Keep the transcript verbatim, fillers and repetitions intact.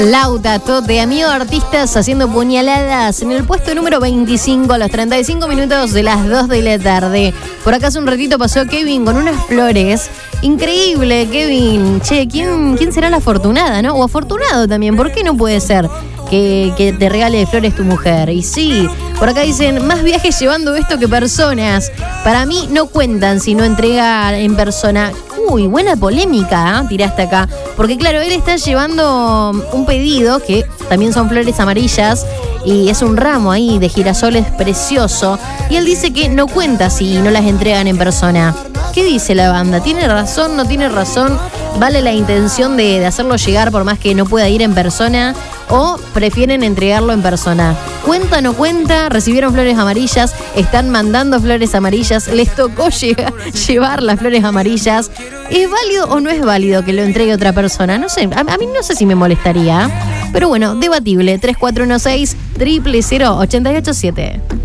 Lauta, Tote, amigo de artistas haciendo puñaladas en el puesto número veinticinco a los treinta y cinco minutos de las dos de la tarde. Por acá hace un ratito pasó Kevin con unas flores. Increíble, Kevin. Che, ¿quién, quién será la afortunada, no? O afortunado también, ¿por qué no puede ser que, que te regale flores tu mujer? Y sí, por acá dicen, más viajes llevando esto que personas. Para mí no cuentan si no entrega en persona. Uy, buena polémica, ¿eh? Tiraste acá. Porque claro, él está llevando un pedido, que también son flores amarillas, y es un ramo ahí de girasoles precioso. Y él dice que no cuenta si no las entregan en persona. ¿Qué dice la banda? ¿Tiene razón? ¿No tiene razón? ¿Vale la intención de, de hacerlo llegar por más que no pueda ir en persona? ¿O prefieren entregarlo en persona? ¿Cuenta o no cuenta? ¿Recibieron flores amarillas? ¿Están mandando flores amarillas? ¿Les tocó llegar, llevar las flores amarillas? ¿Es válido o no es válido que lo entregue otra persona? No sé, a, a mí no sé si me molestaría. Pero bueno, debatible. tres cuatro uno seis, cero cero cero, ocho ocho siete.